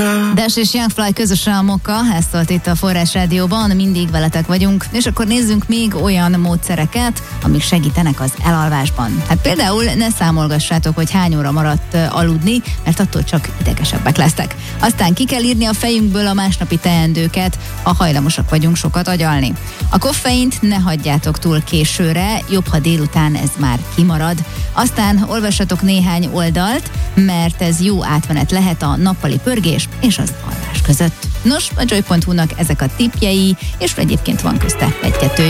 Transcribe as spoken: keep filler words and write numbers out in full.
Dash és Youngfly közösen a Mokka, ez szólt itt a Forrás Rádióban, mindig veletek vagyunk, és akkor nézzünk még olyan módszereket, amik segítenek az elalvásban. Hát például ne számolgassátok, hogy hány óra maradt aludni, mert attól csak idegesebbek lesztek. Aztán ki kell írni a fejünkből a másnapi teendőket, ha hajlamosak vagyunk sokat agyalni. A koffeint ne hagyjátok túl későre, jobb, ha délután ez már kimarad. Aztán olvassatok néhány oldalt, mert ez jó átmenet lehet a nappali pörgés és az alvás között. Nos, a joy pont hu-nak ezek a tippjei, és egyébként van közte egy-kettő